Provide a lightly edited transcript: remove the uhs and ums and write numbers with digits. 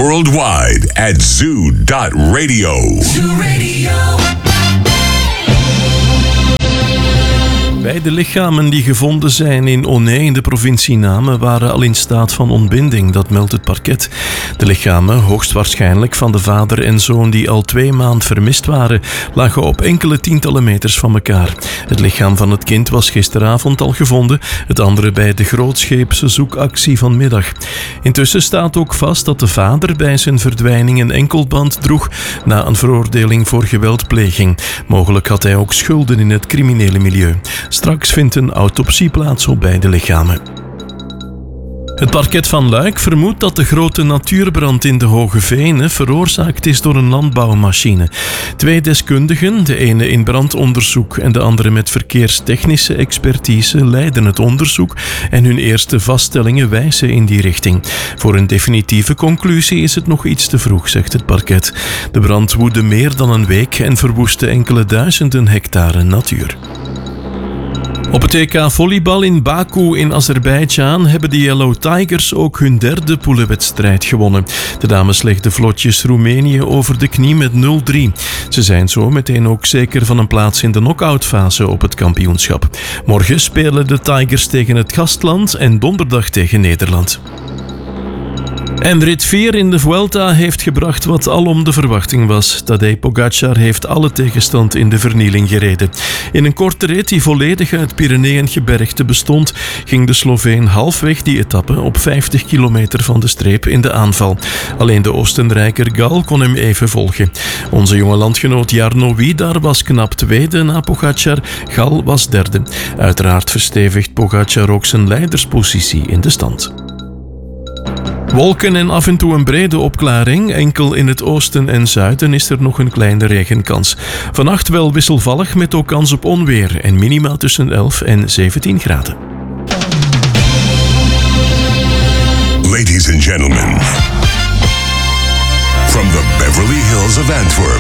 worldwide at zoo.radio. Zoo Radio. Beide lichamen die gevonden zijn in Onay in de provincie Namen waren al in staat van ontbinding, dat meldt het parket. De lichamen, hoogstwaarschijnlijk van de vader en zoon die al 2 maanden vermist waren, lagen op enkele tientallen meters van elkaar. Het lichaam van het kind was gisteravond al gevonden, het andere bij de grootscheepse zoekactie vanmiddag. Intussen staat ook vast dat de vader bij zijn verdwijning een enkelband droeg na een veroordeling voor geweldpleging. Mogelijk had hij ook schulden in het criminele milieu. Straks vindt een autopsie plaats op beide lichamen. Het parket van Luik vermoedt dat de grote natuurbrand in de Hoge Venen veroorzaakt is door een landbouwmachine. 2 deskundigen, de ene in brandonderzoek en de andere met verkeerstechnische expertise, leiden het onderzoek en hun eerste vaststellingen wijzen in die richting. Voor een definitieve conclusie is het nog iets te vroeg, zegt het parket. De brand woedde meer dan een week en verwoestte enkele duizenden hectare natuur. Op het EK volleybal in Baku in Azerbeidzjan hebben de Yellow Tigers ook hun 3e poelenwedstrijd gewonnen. De dames legden vlotjes Roemenië over de knie met 0-3. Ze zijn zo meteen ook zeker van een plaats in de knock-outfase op het kampioenschap. Morgen spelen de Tigers tegen het gastland en donderdag tegen Nederland. En rit 4 in de Vuelta heeft gebracht wat alom de verwachting was. Tadej Pogačar heeft alle tegenstand in de vernieling gereden. In een korte rit die volledig uit Pyreneeëngebergte bestond, ging de Sloveen halfweg die etappe op 50 kilometer van de streep in de aanval. Alleen de Oostenrijker Gal kon hem even volgen. Onze jonge landgenoot Jarno Widar was knap 2e na Pogačar. Gal was 3e. Uiteraard verstevigt Pogačar ook zijn leiderspositie in de stand. Wolken en af en toe een brede opklaring. Enkel in het oosten en zuiden is er nog een kleine regenkans. Vannacht wel wisselvallig met ook kans op onweer en minima tussen 11 en 17 graden. Ladies and gentlemen, from the Beverly Hills of Antwerp,